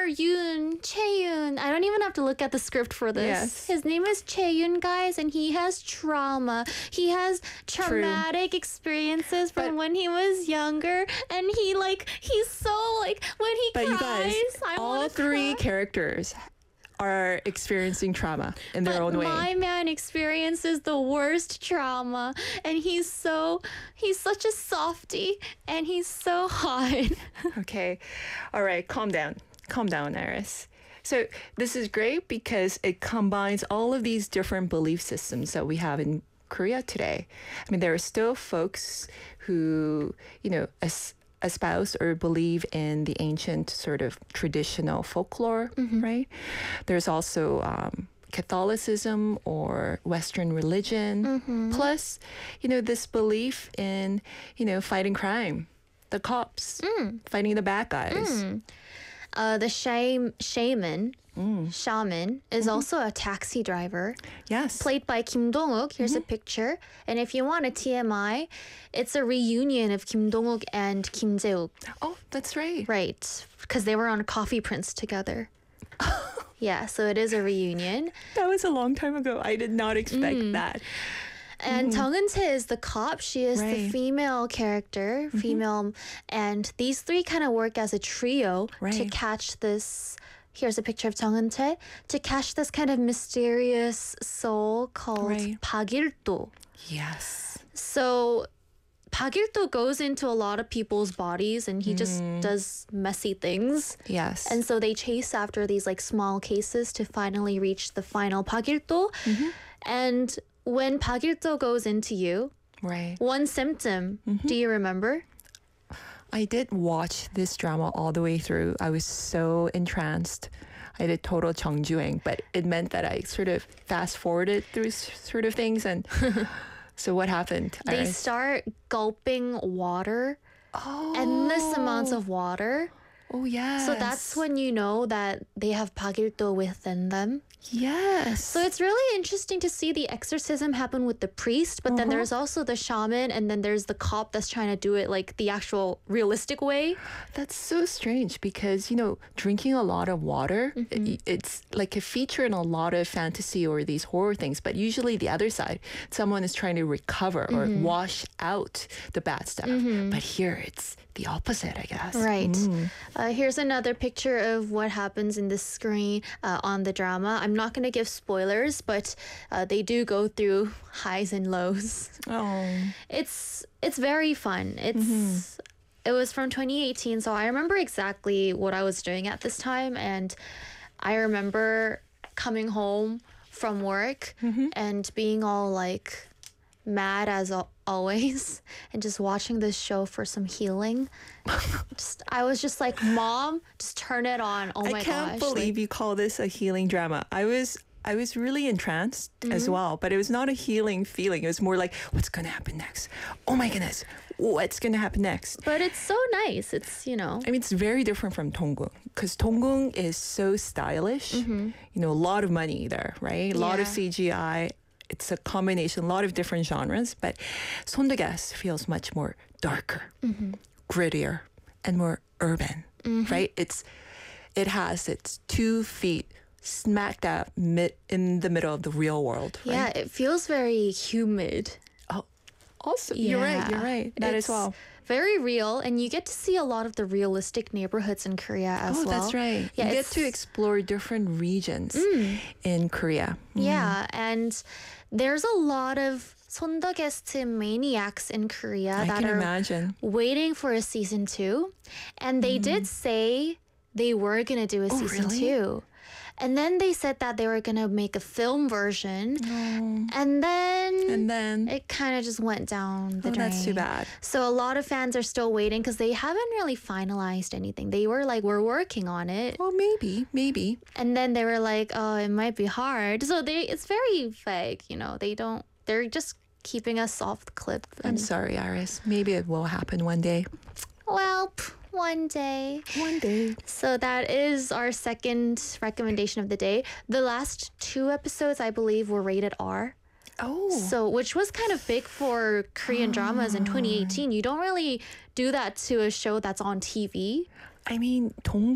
Chaeyoon. I don't even have to look at the script for this. Yes. His name is Chaeyoon, guys, and he has trauma. He has traumatic experiences from when he was younger, and he's so when he But cries, you guys, I all wanna three cry. characters are experiencing trauma in their own way. My man experiences the worst trauma, and he's such a softie, and he's so hot. Okay. All right. Calm down. Calm down, Iris. So this is great because it combines all of these different belief systems that we have in Korea today. I mean, there are still folks who, espouse or believe in the ancient sort of traditional folklore, right? There's also Catholicism or Western religion. Plus, this belief in, fighting crime, the cops, fighting the bad guys. The shaman is also a taxi driver. Yes. Played by Kim Dong-wook. Here's a picture. And if you want a TMI, it's a reunion of Kim Dong-wook and Kim Jae-wook. Oh, that's right. Right. Because they were on Coffee Prince together. Yeah, so it is a reunion. That was a long time ago. I did not expect that. And Jung Eun-tae is the cop. She is the Right. female character, and these three kind of work as a trio to Right. catch this. Here's a picture of Jung Eun-tae to catch this kind of mysterious soul called Right. Park Il-do. Yes. So Park Il-do goes into a lot of people's bodies, and he just does messy things. Yes. And so they chase after these small cases to finally reach the final Park Il-do. And when Park Il-do goes into you, right. one symptom, do you remember? I did watch this drama all the way through. I was so entranced. I did total 정주행, but it meant that I sort of fast forwarded through sort of things. And so what happened? They Iris? start gulping water, endless amounts of water. Oh, yes. So that's when you know that they have Park Il-do within them. Yes. So it's really interesting to see the exorcism happen with the priest, but then there's also the shaman, and then there's the cop that's trying to do it the actual realistic way. That's so strange because, drinking a lot of water, it's like a feature in a lot of fantasy or these horror things, but usually the other side, someone is trying to recover or wash out the bad stuff. But here it's the opposite, I guess. Right. Here's another picture of what happens in the screen on the drama. I'm not going to give spoilers, but they do go through highs and lows. Oh. It's very fun. It was from 2018, so I remember exactly what I was doing at this time, and I remember coming home from work and being all mad as always and just watching this show for some healing. I was just like, Mom, just turn it on. Oh my gosh. I can't believe you call this a healing drama. I was really entranced as well, but it was not a healing feeling. It was more like, what's going to happen next? Oh my goodness, what's going to happen next? But it's so nice. It's, I mean, it's very different from Donggung because Donggung is so stylish. A lot of money there, right? A lot of Yeah. CGI. It's a combination, a lot of different genres, but Sondagas feels much more darker, grittier, and more urban, right? It has its 2 feet smack dab in the middle of the real world, right? Yeah, it feels very humid. Oh, also, you're right. That as It's well. Very real, and you get to see a lot of the realistic neighborhoods in Korea as Oh, well. that's right. Yeah, you get it's- to explore different regions in Korea. Yeah, and there's a lot of 손더게스트 maniacs in Korea I that can are imagine. waiting for a season 2, and they did say they were gonna do a season really? 2. And then they said that they were gonna make a film version, and then it kind of just went down the drain. That's too bad. So a lot of fans are still waiting because they haven't really finalized anything. They were like, we're working on it. Well, maybe. And then they were like, oh, it might be hard. So it's very vague, they're just keeping us off the cliff. I'm sorry, Iris. Maybe it will happen one day. Well, one day. One day. So that is our second recommendation of the day. The last 2 episodes, I believe, were rated R. Oh. So, which was kind of big for Korean dramas in 2018. You don't really do that to a show that's on TV. I mean, Dong